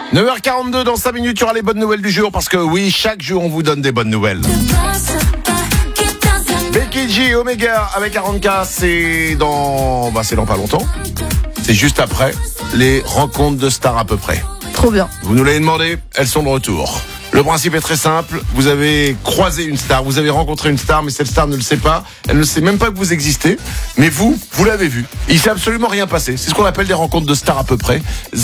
9h42, dans 5 minutes, tu auras les bonnes nouvelles du jour, parce que oui, chaque jour, on vous donne des bonnes nouvelles. Becky G, Omega, avec 40K, c'est dans pas longtemps. C'est juste après les rencontres de stars à peu près. Trop bien. Vous nous l'avez demandé, elles sont de retour. Le principe est très simple, vous avez croisé une star, vous avez rencontré une star, mais cette star ne le sait pas, elle ne sait même pas que vous existez, mais vous l'avez vu. Il s'est absolument rien passé, c'est ce qu'on appelle des rencontres de stars à peu près.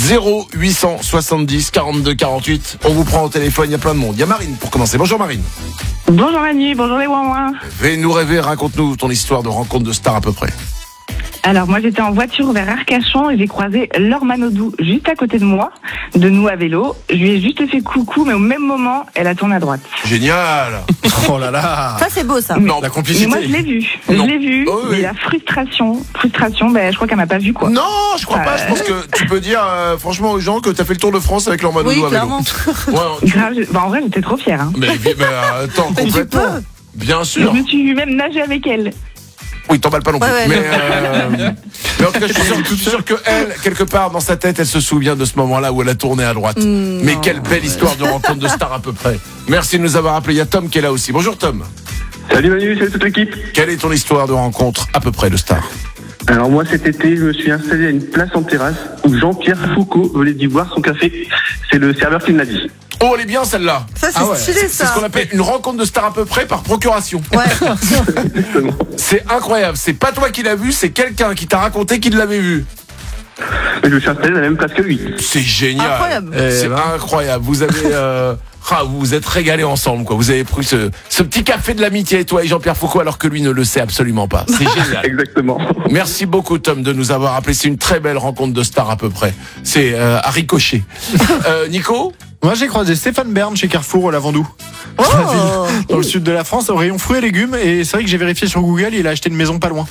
0870 42 48, on vous prend au téléphone, il y a plein de monde. Il y a Marine pour commencer, bonjour Marine. Bonjour Manu, bonjour les ouin-ouin. Fais-nous rêver, raconte-nous ton histoire de rencontre de stars à peu près. Alors moi j'étais en voiture vers Arcachon et j'ai croisé Laure Manodou juste à côté de moi, de nous à vélo. Je lui ai juste fait coucou, mais au même moment, elle a tourné à droite. Génial. Oh là là. Ça c'est beau ça. Non, La Mais complicité. moi je l'ai vu, Oh, oui. mais la frustration, je crois qu'elle m'a pas vu quoi. Non, je crois pas, je pense que tu peux dire franchement aux gens que t'as fait le tour de France avec leur Manodou Oui, à vélo. clairement. Ouais, Grave, en vrai j'étais trop fière. Hein. mais attends, Mais tu complètement. peux. Bien Je sûr. me suis même nagé avec elle. Oui, t'emballes pas non plus. Ouais, Mais en tout cas, je suis sûr que elle, quelque part dans sa tête, elle se souvient de ce moment-là où elle a tourné à droite. Mais non. quelle belle histoire de rencontre de star à peu près. Merci de nous avoir appelé. Il y a Tom qui est là aussi. Bonjour Tom. Salut Manu, salut toute l'équipe. Quelle est ton histoire de rencontre à peu près de star? Alors moi cet été, je me suis installé à une place en terrasse où Jean-Pierre Foucault venait d'y boire son café. C'est le serveur qui me l'a dit. Oh, elle est bien celle-là. Ça c'est Ah ouais. stylé C'est ça. ce qu'on appelle une rencontre de star à peu près par procuration. Ouais. Exactement. C'est incroyable. C'est pas toi qui l'as vu, c'est quelqu'un qui t'a raconté qu'il l'avait vu. Et je me suis installé à la même place que lui. C'est génial. Incroyable. C'est incroyable. Vous avez vous vous êtes régalés ensemble quoi. Vous avez pris ce petit café de l'amitié toi et Jean-Pierre Foucault alors que lui ne le sait absolument pas. C'est génial. Exactement. Merci beaucoup Tom de nous avoir appelé. C'est une très belle rencontre de stars à peu près. C'est à ricocher. Nico? Moi j'ai croisé Stéphane Bern chez Carrefour au Lavandou. Oh. Dans le sud de la France, au rayon fruits et légumes. Et c'est vrai que j'ai vérifié sur Google, il a acheté une maison pas loin.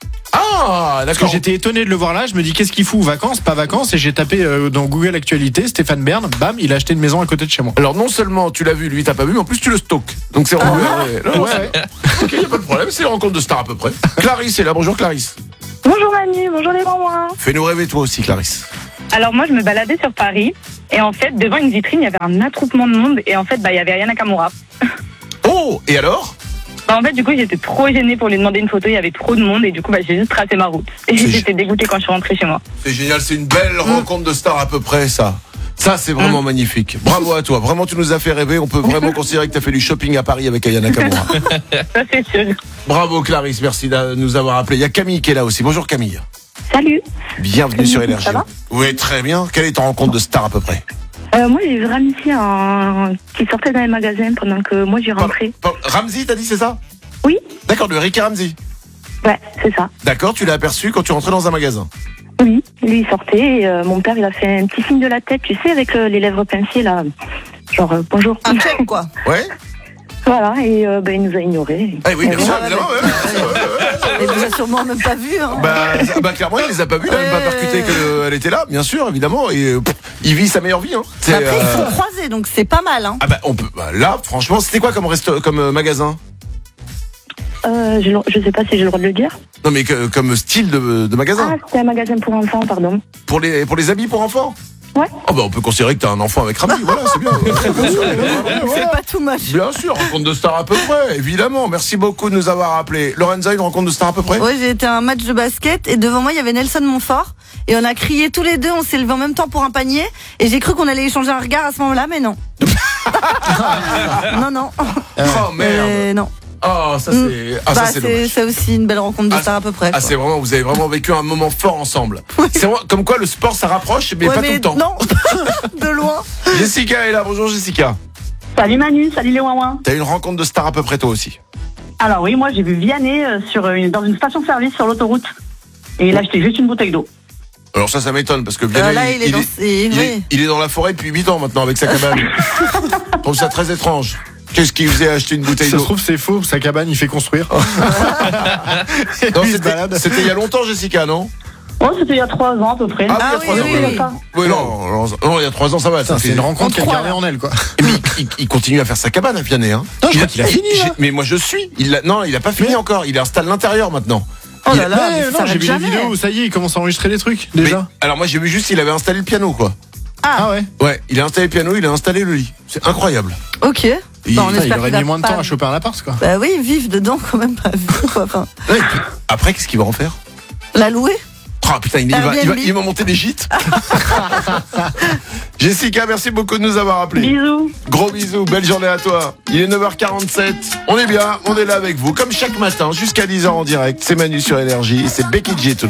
Ah, Parce que d'accord. j'étais étonné de le voir là, je me dis qu'est-ce qu'il fout, vacances, pas vacances. Et j'ai tapé dans Google Actualité, Stéphane Bern, bam, il a acheté une maison à côté de chez moi. Alors non seulement tu l'as vu, lui t'as pas vu, mais en plus tu le stockes. Donc c'est vraiment. Ouais. Ok, y a pas de problème. C'est une rencontre de stars à peu près. Clarisse est là. Bonjour Clarisse. Bonjour Manu, bonjour les ouin-ouin. Fais-nous rêver toi aussi Clarisse. Alors moi je me baladais sur Paris et en fait devant une vitrine il y avait un attroupement de monde et en fait il y avait Aya Nakamura. Oh, et alors? En fait, du coup, j'étais trop gênée pour lui demander une photo. Il y avait trop de monde et du coup, j'ai juste tracé ma route. Et C'est j'étais dégoûtée quand je suis rentrée chez moi. C'est génial, c'est une belle rencontre de stars à peu près ça. Ça c'est vraiment magnifique. Bravo à toi, vraiment tu nous as fait rêver. On peut vraiment considérer que tu as fait du shopping à Paris avec Aya Nakamura. Ça, c'est sûr. Bravo Clarisse, merci de nous avoir appelé. Il y a Camille qui est là aussi. Bonjour Camille. Salut. Bienvenue sur Énergie. Ça va Oui, très bien. Quelle est ton rencontre de star à peu près? Moi, j'ai vu Ramsey qui sortait dans les magasins pendant que moi, j'ai rentré. Ramsey, t'as dit c'est ça? Oui. D'accord, de Rick et Ramsey. Ouais, c'est ça. D'accord, tu l'as aperçu quand tu rentrais dans un magasin. Oui, lui, il sortait et mon père, il a fait un petit signe de la tête, tu sais, avec les lèvres pincées, là. Genre, bonjour. Un check quoi. Ouais. Voilà, et il nous a ignorés. Ah oui, bien sûr, ouais, évidemment. Il vous a sûrement même pas vu. Hein. Bah clairement, il les a pas vus, il a même pas percuté qu'elle était là, bien sûr, évidemment. Et il vit sa meilleure vie. Hein. C'est, Après ils sont croisés donc c'est pas mal. Hein. Ah bah on peut. Bah, là, franchement, c'était quoi comme magasin? Je sais pas si j'ai le droit de le dire. Non mais comme style de magasin. Ah, c'était un magasin pour enfants, pardon. Pour les habits pour enfants. Ouais. Oh bah on peut considérer que t'as un enfant avec Ramsey, voilà, c'est bien. Bien sûr, C'est pas tout moche. bien sûr, rencontre de star à peu près, évidemment. Merci beaucoup de nous avoir appelé. Lorenza, une rencontre de star à peu près? Ouais, j'ai été à un match de basket et devant moi il y avait Nelson Montfort et on a crié tous les deux, on s'est levé en même temps pour un panier et j'ai cru qu'on allait échanger un regard à ce moment-là mais non. Non. Oh merde. Non. Oh, ça c'est. Ah, ça c'est dommage. c'est aussi une belle rencontre de star à peu près. Ah, quoi. c'est vraiment, vous avez vraiment vécu un moment fort ensemble. C'est vraiment, comme quoi le sport ça rapproche, mais Ouais, pas tout le temps. Non, de loin. Jessica est là, bonjour Jessica. Salut Manu, salut les ouin-ouin. T'as une rencontre de star à peu près toi aussi. Alors oui, moi j'ai vu Vianney dans une station-service sur l'autoroute. Et il a acheté juste une bouteille d'eau. Alors ça m'étonne parce que Vianney, Là, il est dans ses... oui. il est dans la forêt depuis 8 ans maintenant avec sa cabane. Je trouve ça très étrange. Qu'est-ce qui vous a acheté une bouteille Ça se d'eau? trouve c'est faux, sa cabane il fait construire. Non, Lui, il se balade. c'était il y a longtemps Jessica, non? Oh, c'était il y a 3 ans à peu près. Ah oui, il y a 3 ans. oui. Oui, non, il y a 3 ans ça va. Putain, ça c'est fait- une rencontre qu'elle 33, gardait en elle quoi. Mais il continue à faire sa cabane à Vianney. Hein. Non, je crois qu'il a fini, là. Mais moi je suis. Non, il a pas fini encore. Il installe l'intérieur maintenant. Oh là là, mais Ouais, ça non, j'ai s'arrête vu les jamais. vidéos où ça y est, il commence à enregistrer des trucs Mais- déjà. alors moi j'ai vu juste il avait installé le piano quoi. Ah ouais. Ouais, il a installé le piano, il a installé le lit. C'est incroyable. Ok. Il- Bon, on Putain, il espère aurait qu'il va mis moins de pas- temps à choper un appart, quoi. Bah oui, vivre dedans quand même pas vivre, quoi. Enfin, Ouais, et puis, après, qu'est-ce qu'il va en faire? la louer. Ah putain, il va Airbnb. monter des gîtes. Jessica, merci beaucoup de nous avoir appelés. Bisous. Gros bisous, belle journée à toi. Il est 9h47, on est bien, on est là avec vous, comme chaque matin, jusqu'à 10h en direct. C'est Manu sur Énergie, et c'est Becky G tout de suite.